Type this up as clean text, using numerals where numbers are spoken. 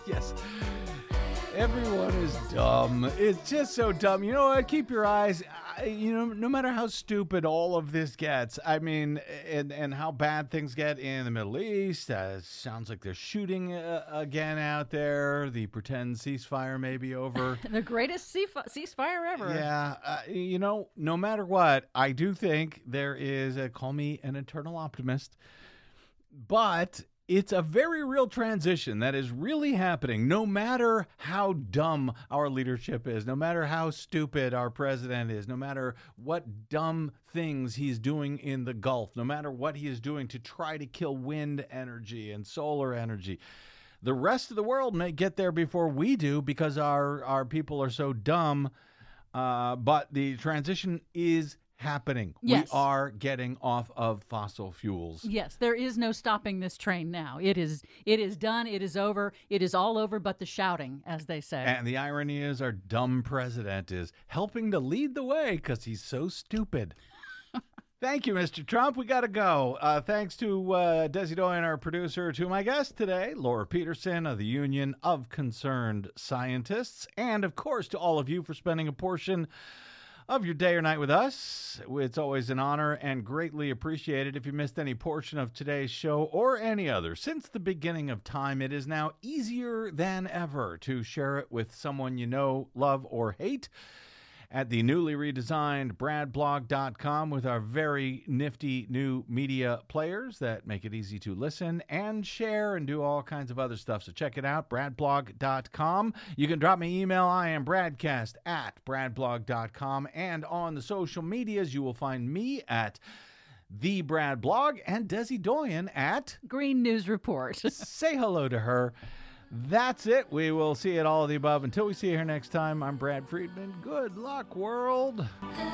Yes. Everyone is dumb. It's just so dumb. You know what? Keep your eyes, no matter how stupid all of this gets, I mean, and how bad things get in the Middle East, sounds like they're shooting again out there. The pretend ceasefire may be over. The greatest ceasefire ever. Yeah. No matter what, I do think there is call me an eternal optimist, but it's a very real transition that is really happening, no matter how dumb our leadership is, no matter how stupid our president is, no matter what dumb things he's doing in the Gulf, no matter what he is doing to try to kill wind energy and solar energy. The rest of the world may get there before we do because our people are so dumb, but the transition is happening. Yes. We are getting off of fossil fuels. Yes, there is no stopping this train now. It is done. It is over. It is all over but the shouting, as they say. And the irony is our dumb president is helping to lead the way because he's so stupid. Thank you, Mr. Trump. We got to go. Thanks to Desi Doyen, our producer, to my guest today, Laura Peterson of the Union of Concerned Scientists, and, of course, to all of you for spending a portion of your day or night with us. It's always an honor and greatly appreciated. If you missed any portion of today's show or any other since the beginning of time, it is now easier than ever to share it with someone you know, love, or hate at the newly redesigned bradblog.com with our very nifty new media players that make it easy to listen and share and do all kinds of other stuff. So check it out, bradblog.com. You can drop me email. I am bradcast@bradblog.com. And on the social medias, you will find me at The Brad Blog and Desi Doyen at Green News Report. Say hello to her. That's it. We will see it all of the above. Until we see you here next time, I'm Brad Friedman. Good luck, world.